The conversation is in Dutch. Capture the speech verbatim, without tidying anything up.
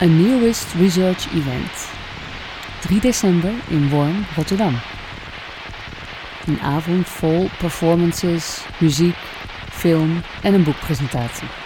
Een Neowist Research Event. drie december in Worm, Rotterdam. Een avond vol performances, muziek, film en een boekpresentatie.